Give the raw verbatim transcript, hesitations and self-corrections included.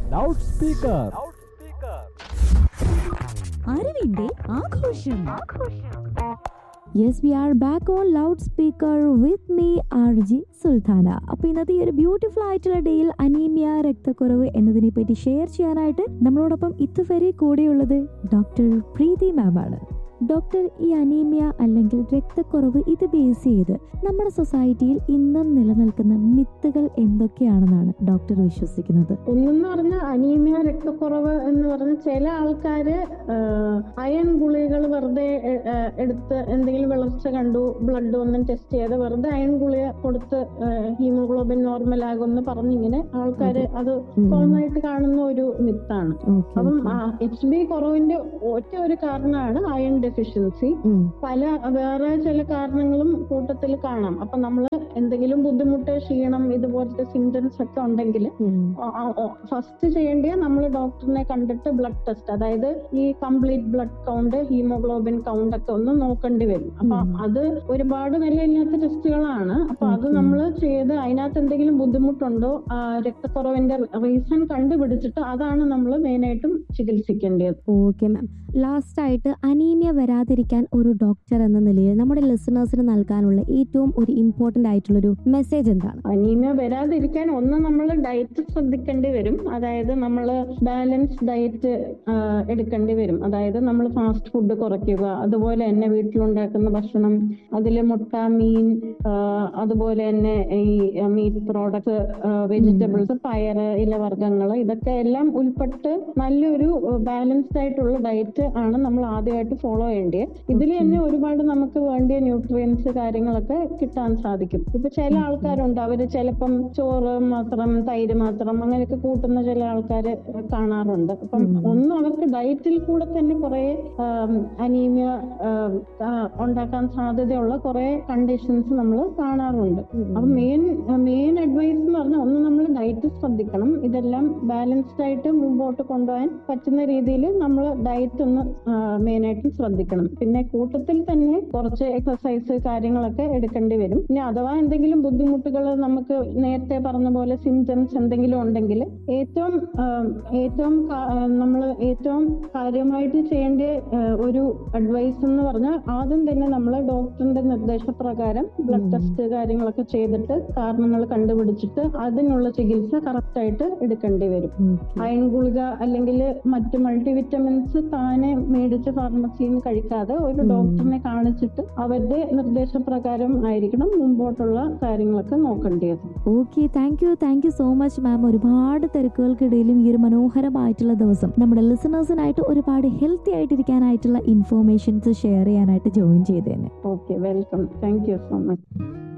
Loud speaker. അറിവിന്റെ ആഘോഷം. Yes, V are back on loud speaker with me R G Sultana. അപ്പൊ ഇന്നത്തെ ഈ ഒരു ബ്യൂട്ടിഫുൾ ആയിട്ടുള്ള ഡേയിൽ അനീമിയ, രക്തക്കുറവ് എന്നതിനെ പറ്റി ഷെയർ ചെയ്യാനായിട്ട് നമ്മളോടൊപ്പം ഇതുവരെ കൂടെയുള്ളത് ഡോക്ടർ പ്രീതി മാം ആണ്. ഡോക്ടർ, ഈ അനീമിയ അല്ലെങ്കിൽ രക്തക്കുറവ് ഇത് ബേസ് ചെയ്ത് നമ്മുടെ സൊസൈറ്റിയിൽ ഇന്നും നിലനിൽക്കുന്ന മിത്തുകൾ എന്തൊക്കെയാണെന്നാണ് ഡോക്ടർ വിശ്വസിക്കുന്നത്? ഒന്നെന്ന് പറഞ്ഞാൽ അനീമിയ, രക്തക്കുറവ് എന്ന് പറഞ്ഞ ചില ആൾക്കാര് അയൺ ഗുളികകൾ വെറുതെ എടുത്ത് എന്തെങ്കിലും വളർച്ച കണ്ടു, ബ്ലഡ് ഒന്നും ടെസ്റ്റ് ചെയ്ത് വെറുതെ അയൺ ഗുളിക കൊടുത്ത് ഹീമോഗ്ലോബിൻ നോർമൽ ആകുമെന്ന് പറഞ്ഞിങ്ങനെ ആൾക്കാര് അത് കോമൺ ആയിട്ട് കാണുന്ന ഒരു മിത്താണ്. അപ്പം എച്ച് ബി കുറവിന്റെ ഒറ്റ ഒരു കാരണമാണ് അയൺ ഡെഫിഷ്യൻസി. പല വേറെ ചില കാരണങ്ങളും കൂട്ടത്തിൽ കാണാം. അപ്പൊ നമ്മള് എന്തെങ്കിലും ബുദ്ധിമുട്ട്, ക്ഷീണം, ഇതുപോലത്തെ സിംറ്റംസ് ഒക്കെ ഉണ്ടെങ്കിൽ ഫസ്റ്റ് ചെയ്യേണ്ടത് നമ്മൾ ഡോക്ടറിനെ കണ്ടിട്ട് ബ്ലഡ് ടെസ്റ്റ്, അതായത് ഈ complete blood count, haemoglobin count ഒക്കെ ഒന്ന് നോക്കേണ്ടി വരും. അപ്പൊ അത് ഒരുപാട് വിലയില്ലാത്ത ടെസ്റ്റുകളാണ്. അപ്പൊ അത് നമ്മൾ ചെയ്ത് അതിനകത്ത് എന്തെങ്കിലും ബുദ്ധിമുട്ടുണ്ടോ, രക്തക്കുറവിന്റെ റീസൺ കണ്ടുപിടിച്ചിട്ട് അതാണ് നമ്മൾ മെയിനായിട്ടും ചികിത്സിക്കേണ്ടത്. ഓക്കെ മാം, ലാസ്റ്റ് ആയിട്ട് അനീമിയ വരാതിരിക്കാൻ ഒരു ഡോക്ടർ എന്ന നിലയിൽ നമ്മുടെ ലിസണേഴ്സിന് നൽകാനുള്ള ഏറ്റവും ഒരു ഇമ്പോർട്ടന്റ് ആയിട്ടുള്ളൊരു മെസ്സേജ് എന്താണ്? അനീമിയ വരാതിരിക്കാൻ ഒന്ന് നമ്മൾ ഡയറ്റ് ശ്രദ്ധിക്കേണ്ടി വരും. അതായത് നമ്മൾ ബാലൻസ് ഡയറ്റ് എടുക്കേണ്ടി വരും. അതായത് നമ്മൾ ഫാസ്റ്റ് ഫുഡ് കുറയ്ക്കുക, അതുപോലെ തന്നെ വീട്ടിലുണ്ടാക്കുന്ന ഭക്ഷണം, അതിൽ മുട്ട, മീൻ, അതുപോലെ തന്നെ ഈ മീറ്റ് പ്രോഡക്ട്സ്, വെജിറ്റബിൾസ്, പയറ്, ഇലവർഗ്ഗങ്ങൾ, ഇതൊക്കെ എല്ലാം ഉൾപ്പെട്ട് നല്ലൊരു ബാലൻസ്ഡ് ആയിട്ടുള്ള ഡയറ്റ് ആണ് നമ്മൾ ആദ്യമായിട്ട് ഫോളോ ചെയ്യേണ്ടത്. ഇതിൽ തന്നെ ഒരുപാട് നമുക്ക് വേണ്ടിയ ന്യൂട്രിയൻസ് കാര്യങ്ങളൊക്കെ കിട്ടാൻ സാധിക്കും. ഇപ്പൊ ചില ആൾക്കാരുണ്ട്, അവര് ചിലപ്പം ചോറ് മാത്രം, തൈര് മാത്രം അങ്ങനെയൊക്കെ കൂട്ടുന്ന ചില ആൾക്കാര് കാണാറുണ്ട്. അപ്പം ഒന്നും അവർക്ക് ഡയറ്റിൽ കൂടെ തന്നെ കുറെ അനീമിയ ഉണ്ടാക്കാൻ സാധ്യതയുള്ള കുറെ കണ്ടീഷൻസ് നമ്മൾ കാണാറുണ്ട്. അപ്പൊ മെയിൻ മെയിൻ അഡ്വൈസ് എന്ന് പറഞ്ഞാൽ ഒന്ന് നമ്മൾ ഡയറ്റ് ശ്രദ്ധിക്കണം. ഇതെല്ലാം ബാലൻസ്ഡ് ആയിട്ട് മുമ്പോട്ട് കൊണ്ടുപോകാൻ പറ്റുന്ന രീതിയിൽ നമ്മൾ ഡയറ്റ് ഒന്ന് മെയിൻ ആയിട്ട് ശ്രദ്ധിക്കണം. പിന്നെ കൂട്ടത്തിൽ തന്നെ കുറച്ച് എക്സസൈസ് കാര്യങ്ങളൊക്കെ എടുക്കേണ്ടി വരും. ഇനി അഥവാ എന്തെങ്കിലും ബുദ്ധിമുട്ടുകൾ നമുക്ക് നേരത്തെ പറഞ്ഞ പോലെ സിംറ്റംസ് എന്തെങ്കിലും ഉണ്ടെങ്കിൽ ഏറ്റവും ഏറ്റവും നമ്മൾ ഏറ്റവും കാര്യമായിട്ട് ചെയ്യേണ്ട ഒരു അഡ്വൈസ് എന്ന് പറഞ്ഞാൽ ആദ്യം തന്നെ നമ്മൾ ഡോക്ടറിന്റെ നിർദ്ദേശപ്രകാരം ബ്ലഡ് ടെസ്റ്റ് കാര്യങ്ങളൊക്കെ ചെയ്തിട്ട് കാരണങ്ങൾ കണ്ടുപിടിച്ചിട്ട് അതിനുള്ള ചികിത്സ കറക്റ്റ് ആയിട്ട് എടുക്കേണ്ടി വരും. അയൺ ഗുളിക അല്ലെങ്കിൽ മറ്റ് മൾട്ടിവിറ്റമിൻസ് താനെ മേടിച്ച് ഫാർമസിയിൽ നിന്ന് കഴിക്കാതെ ഒരു ഡോക്ടറിനെ കാണിച്ചിട്ട് അവരുടെ നിർദ്ദേശപ്രകാരം ആയിരിക്കണം മുമ്പോട്ടുള്ള കാര്യങ്ങളൊക്കെ നോക്കേണ്ടത്. Okay, thank you thank you so much ma'am. ഒരുപാട് തിരക്കുകൾക്കിടയിലും ഈ ഒരു മനോഹരമായിട്ടുള്ള ദിവസം നമ്മുടെ ലിസണേഴ്സിനായിട്ട് ഒരുപാട് ഹെൽത്തി ആയിട്ടിരിക്കാനായിട്ടുള്ള ഇൻഫോർമേഷൻസ് ഷെയർ ചെയ്യാനായിട്ട് join ചെയ്തേനെ. Okay, welcome. Thank you so much.